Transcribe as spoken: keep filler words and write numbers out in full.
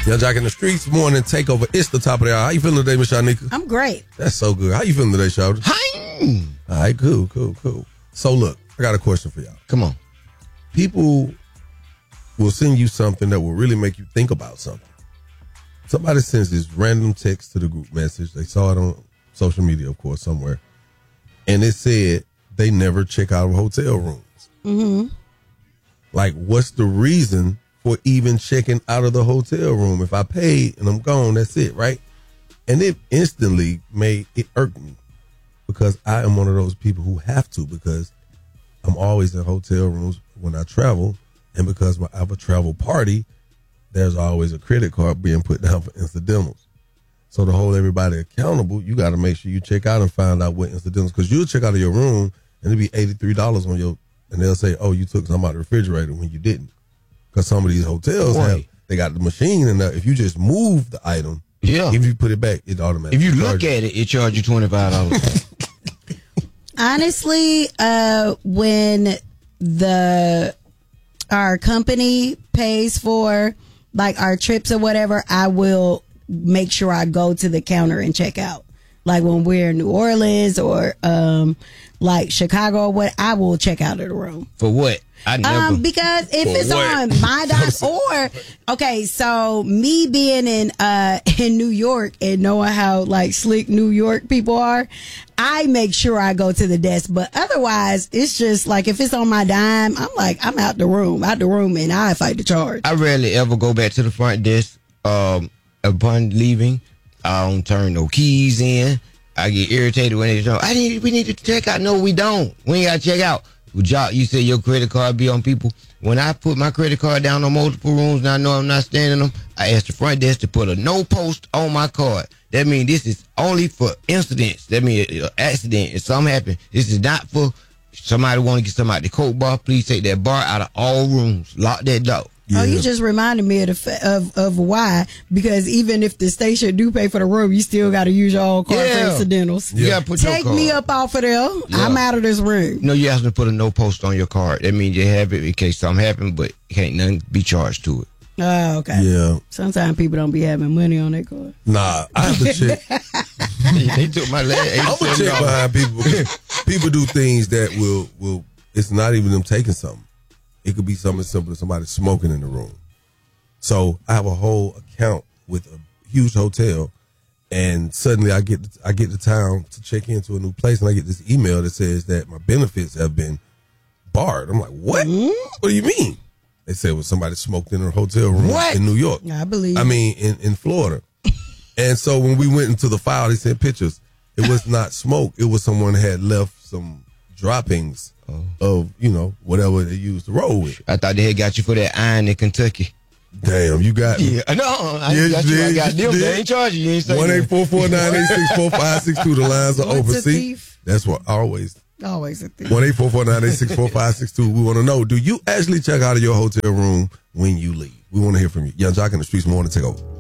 Young Jock in the Streets morning takeover. It's the top of the hour. How you feeling today, Miss Shanika? I'm great. That's so good. How you feeling today, Shawty? Hi. All right, cool, cool, cool. So look, I got a question for y'all. Come on. People will send you something that will really make you think about something. Somebody sends this random text to the group message. They saw it on social media, of course, somewhere. And it said they never check out of hotel rooms. Mm-hmm. Like, what's the reason for even checking out of the hotel room? If I paid and I'm gone, that's it, right? And it instantly made it irk me because I am one of those people who have to, because I'm always in hotel rooms when I travel, and because I have a travel party, there's always a credit card being put down for incidentals. So to hold everybody accountable, you got to make sure you check out and find out what incidentals, because you'll check out of your room and it'll be eighty-three dollars on your, and they'll say, oh, you took some out of the refrigerator when you didn't. Because some of these hotels, have, they got the machine, and if you just move the item, yeah, if you put it back, it automatically. If you look at it, it charge you twenty-five dollars. Honestly, uh, when the our company pays for like our trips or whatever, I will make sure I go to the counter and check out. Like when we're in New Orleans or um, like Chicago or what, I will check out of the room. For what? I never. Um, because if it's what? on my dime, or okay, so me being in uh in New York and knowing how like slick New York people are, I make sure I go to the desk. But otherwise, it's just like if it's on my dime, I'm like I'm out the room, out the room, and I fight the charge. I rarely ever go back to the front desk. Um, upon leaving, I don't turn no keys in. I get irritated when they say, I need, we need to check out. No, we don't. We ain't got to check out. Jock, you said your credit card be on people. When I put my credit card down on multiple rooms and I know I'm not standing them, I ask the front desk to put a no post on my card. That means this is only for incidents. That means an accident. If something happen, this is not for somebody want to get somebody the Coke bar. Please take that bar out of all rooms. Lock that door. Yeah. Oh, you just reminded me of, the, of of why, because even if the station do pay for the room, you still got to use your own card yeah. for incidentals. You gotta put Take your card. me up off of there. Yeah. I'm out of this room. No, you have to put a no post on your card. That means you have it in case something happen, but can't nothing be charged to it. Oh, okay. Yeah. Sometimes people don't be having money on their card. Nah, I have to check. They took my leg. I'm gonna check behind people. People do things that will will. It's not even them taking something. It could be something as simple as somebody smoking in the room. So I have a whole account with a huge hotel, and suddenly I get I get to town to check into a new place, and I get this email that says that my benefits have been barred. I'm like, what? Mm-hmm. What do you mean? They said, well, somebody smoked in a hotel room what? in New York. I believe. I mean, in, in Florida. And so when we went into the file, they sent pictures. It was not smoke. It was someone had left some droppings oh. of, you know, whatever they used to roll with. I thought they had got you for that iron in Kentucky. Damn, you got me. Yeah, no, I yeah, got you. Did, I got them. Did. They ain't charging you. one eight four four nine eight six four five six two. The lines are open. See, thief? That's what always. Always a thief. one eight four four nine eight six four five six two. We want to know, do you actually check out of your hotel room when you leave? We want to hear from you. Young Jock in the Streets morning take over.